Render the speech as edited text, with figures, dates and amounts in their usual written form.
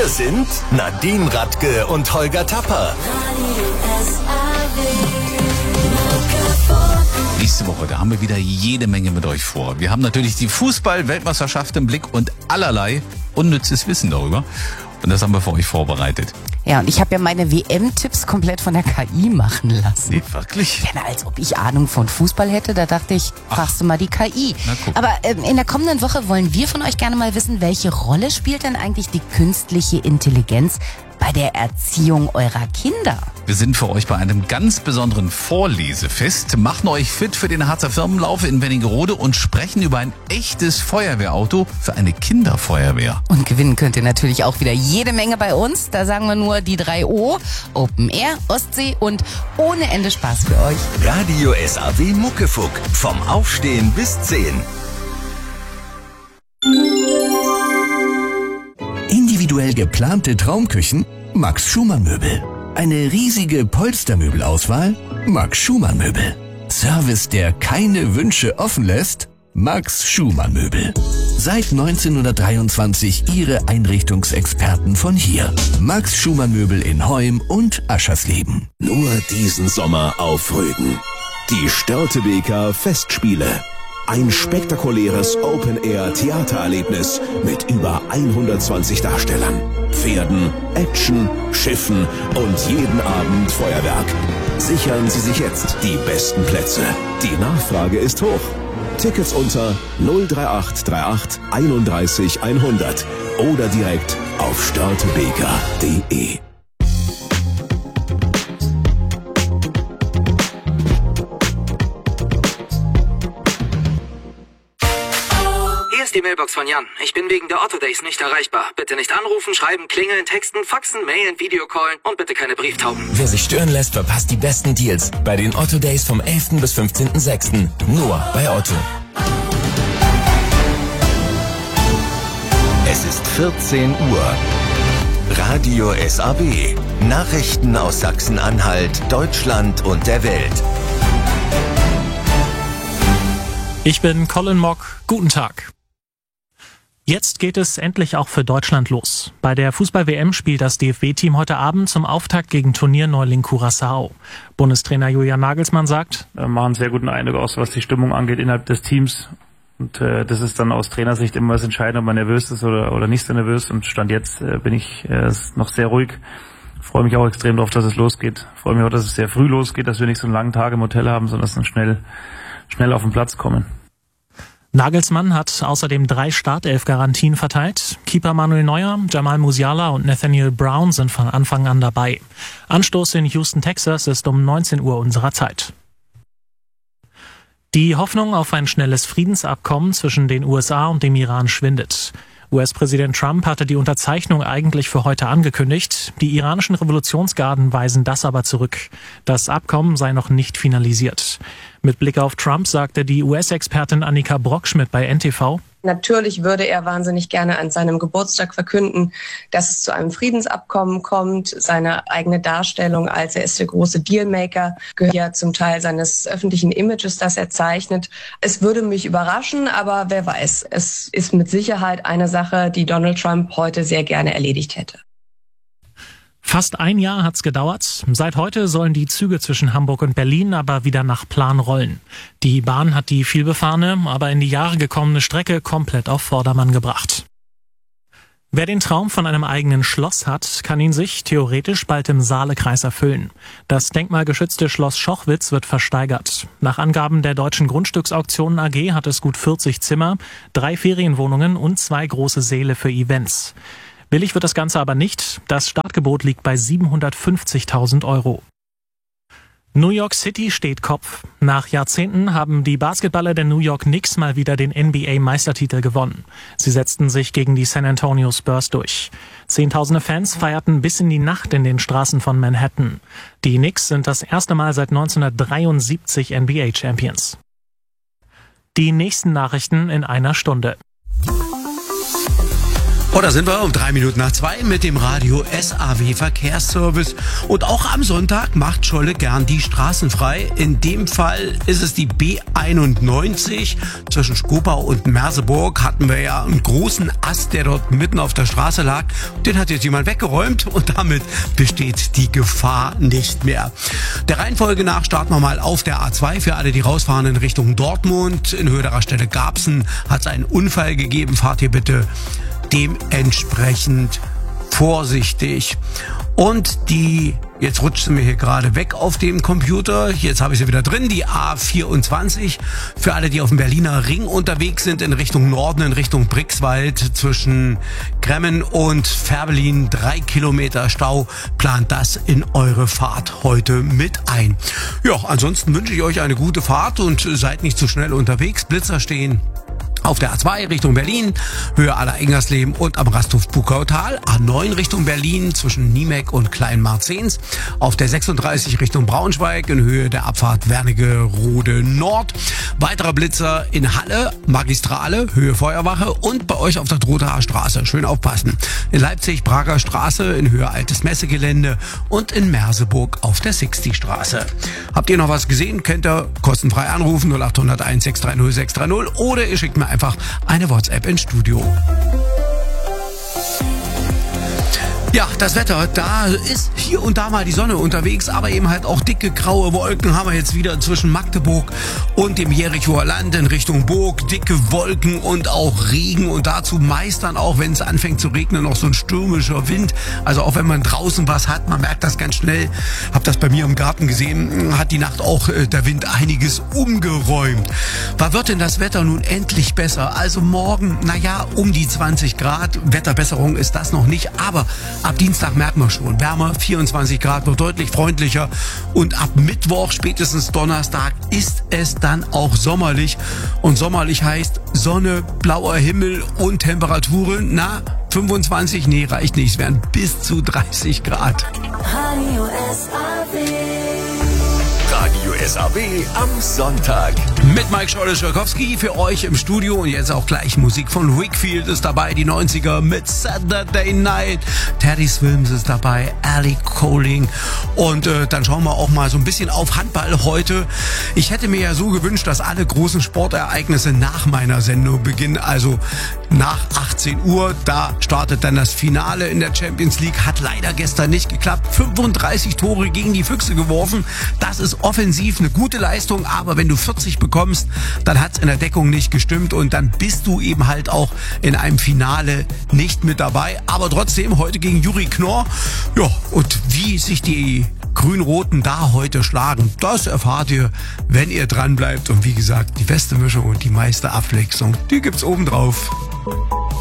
Hier sind Nadine Radke und Holger Tapper. Nächste Woche, da haben wir wieder jede Menge mit euch vor. Wir haben natürlich die Fußball-Weltmeisterschaft im Blick und allerlei unnützes Wissen darüber. Und das haben wir für euch vorbereitet. Ja, und ich habe ja meine WM-Tipps komplett von der KI machen lassen. Nee, wirklich? Ja, als ob ich Ahnung von Fußball hätte, da dachte ich, fragst du mal die KI. Aber in der kommenden Woche wollen wir von euch gerne mal wissen, welche Rolle spielt denn eigentlich die künstliche Intelligenz bei der Erziehung eurer Kinder? Wir sind für euch bei einem ganz besonderen Vorlesefest, machen euch fit für den Harzer Firmenlauf in Wernigerode und sprechen über ein echtes Feuerwehrauto für eine Kinderfeuerwehr. Und gewinnen könnt ihr natürlich auch wieder jede Menge bei uns. Da sagen wir nur die 3 O, Open Air, Ostsee und ohne Ende Spaß für euch. Radio SAW Muckefuck. Vom Aufstehen bis 10. Individuell geplante Traumküchen? Max Schumann Möbel. Eine riesige Polstermöbelauswahl? Max Schumann Möbel. Service, der keine Wünsche offen lässt? Max Schumann Möbel. Seit 1923 Ihre Einrichtungsexperten von hier. Max Schumann Möbel in Heum und Aschersleben. Nur diesen Sommer auf Rügen. Die Störtebeker Festspiele. Ein spektakuläres Open-Air-Theatererlebnis mit über 120 Darstellern, Pferden, Action, Schiffen und jeden Abend Feuerwerk. Sichern Sie sich jetzt die besten Plätze. Die Nachfrage ist hoch. Tickets unter 03838 31 100 oder direkt auf störtebeker.de. Die Mailbox von Jan. Ich bin wegen der Otto Days nicht erreichbar. Bitte nicht anrufen, schreiben, klingeln, texten, faxen, mailen, Videocallen und bitte keine Brieftauben. Wer sich stören lässt, verpasst die besten Deals bei den Otto Days vom 11. bis 15.06. Nur bei Otto. Es ist 14 Uhr. Radio SAW. Nachrichten aus Sachsen-Anhalt, Deutschland und der Welt. Ich bin Colin Mock. Guten Tag. Jetzt geht es endlich auch für Deutschland los. Bei der Fußball-WM spielt das DFB-Team heute Abend zum Auftakt gegen Turnierneuling Curaçao. Bundestrainer Julian Nagelsmann sagt: Wir machen einen sehr guten Eindruck aus, was die Stimmung angeht innerhalb des Teams. Und das ist dann aus Trainersicht immer das Entscheidende, ob man nervös ist oder nicht so nervös. Und Stand jetzt bin ich noch sehr ruhig. Freue mich auch extrem darauf, dass es losgeht. Freue mich auch, dass es sehr früh losgeht, dass wir nicht so einen langen Tag im Hotel haben, sondern dass wir schnell auf den Platz kommen. Nagelsmann hat außerdem 3 Startelf-Garantien verteilt. Keeper Manuel Neuer, Jamal Musiala und Nathaniel Brown sind von Anfang an dabei. Anstoß in Houston, Texas ist um 19 Uhr unserer Zeit. Die Hoffnung auf ein schnelles Friedensabkommen zwischen den USA und dem Iran schwindet. US-Präsident Trump hatte die Unterzeichnung eigentlich für heute angekündigt. Die iranischen Revolutionsgarden weisen das aber zurück. Das Abkommen sei noch nicht finalisiert. Mit Blick auf Trump sagte die US-Expertin Annika Brockschmidt bei NTV: Natürlich würde er wahnsinnig gerne an seinem Geburtstag verkünden, dass es zu einem Friedensabkommen kommt. Seine eigene Darstellung als er ist der große Dealmaker gehört ja zum Teil seines öffentlichen Images, das er zeichnet. Es würde mich überraschen, aber wer weiß. Es ist mit Sicherheit eine Sache, die Donald Trump heute sehr gerne erledigt hätte. Fast ein Jahr hat's gedauert. Seit heute sollen die Züge zwischen Hamburg und Berlin aber wieder nach Plan rollen. Die Bahn hat die vielbefahrene, aber in die Jahre gekommene Strecke komplett auf Vordermann gebracht. Wer den Traum von einem eigenen Schloss hat, kann ihn sich theoretisch bald im Saalekreis erfüllen. Das denkmalgeschützte Schloss Schochwitz wird versteigert. Nach Angaben der Deutschen Grundstücksauktionen AG hat es gut 40 Zimmer, 3 Ferienwohnungen und 2 große Säle für Events. Billig wird das Ganze aber nicht. Das Startgebot liegt bei 750.000 €. New York City steht Kopf. Nach Jahrzehnten haben die Basketballer der New York Knicks mal wieder den NBA-Meistertitel gewonnen. Sie setzten sich gegen die San Antonio Spurs durch. Zehntausende Fans feierten bis in die Nacht in den Straßen von Manhattan. Die Knicks sind das erste Mal seit 1973 NBA-Champions. Die nächsten Nachrichten in einer Stunde. Oh, da sind wir um 2:03 mit dem Radio SAW Verkehrsservice. Und auch am Sonntag macht Scholle gern die Straßen frei. In dem Fall ist es die B91. Zwischen Skopau und Merseburg hatten wir ja einen großen Ast, der dort mitten auf der Straße lag. Den hat jetzt jemand weggeräumt und damit besteht die Gefahr nicht mehr. Der Reihenfolge nach starten wir mal auf der A2. Für alle, die rausfahren in Richtung Dortmund. In Höhe der Raststelle Garbsen hat es einen Unfall gegeben. Fahrt hier bitte dementsprechend vorsichtig. Und jetzt rutscht sie mir hier gerade weg auf dem Computer. Jetzt habe ich sie wieder drin, die A24. Für alle, die auf dem Berliner Ring unterwegs sind, in Richtung Norden, in Richtung Brixwald, zwischen Gremmen und Fährberlin, 3 Kilometer Stau. Plant das in eure Fahrt heute mit ein. Ja, ansonsten wünsche ich euch eine gute Fahrt und seid nicht zu schnell unterwegs. Blitzer stehen auf der A2 Richtung Berlin, Höhe Aller-Engersleben und am Rasthof-Bukautal. A9 Richtung Berlin zwischen Niemek und Kleinmarzens. Auf der 36 Richtung Braunschweig in Höhe der Abfahrt Wernigerode Nord. Weiterer Blitzer in Halle, Magistrale, Höhe Feuerwache und bei euch auf der Trothaer Straße. Schön aufpassen. In Leipzig, Prager Straße in Höhe Altes Messegelände und in Merseburg auf der 60 Straße. Habt ihr noch was gesehen? Könnt ihr kostenfrei anrufen 0801 630 630 oder ihr schickt mir einfach eine WhatsApp ins Studio. Ja, das Wetter, da ist hier und da mal die Sonne unterwegs, aber eben halt auch dicke graue Wolken haben wir jetzt wieder zwischen Magdeburg und dem Jerichoer Land in Richtung Burg. Dicke Wolken und auch Regen und dazu meist dann auch, wenn es anfängt zu regnen, noch so ein stürmischer Wind. Also auch wenn man draußen was hat, man merkt das ganz schnell. Hab das bei mir im Garten gesehen, hat die Nacht auch der Wind einiges umgeräumt. Was wird denn das Wetter nun endlich besser? Also morgen, um die 20 Grad. Wetterbesserung ist das noch nicht, aber ab Dienstag merken wir schon, wärmer, 24 Grad, wird deutlich freundlicher und ab Mittwoch, spätestens Donnerstag, ist es dann auch sommerlich. Und sommerlich heißt Sonne, blauer Himmel und Temperaturen, 25, reicht nicht, es wären bis zu 30 Grad. Radio SAW. Radio SAW am Sonntag. Mit Mike Scholle-Schörkowski für euch im Studio und jetzt auch gleich Musik von Wakefield ist dabei, die 90er mit Saturday Night. Teddy Swims ist dabei, Ali Coling und dann schauen wir auch mal so ein bisschen auf Handball heute. Ich hätte mir ja so gewünscht, dass alle großen Sportereignisse nach meiner Sendung beginnen, also nach 18 Uhr. Da startet dann das Finale in der Champions League. Hat leider gestern nicht geklappt. 35 Tore gegen die Füchse geworfen. Das ist offensiv eine gute Leistung, aber wenn du 40 bekommst, dann hat's in der Deckung nicht gestimmt und dann bist du eben halt auch in einem Finale nicht mit dabei. Aber trotzdem heute gegen Juri Knorr. Ja, und wie sich die Grün-Roten da heute schlagen, das erfahrt ihr, wenn ihr dran bleibt. Und wie gesagt, die beste Mischung und die meiste Abwechslung, die gibt's obendrauf.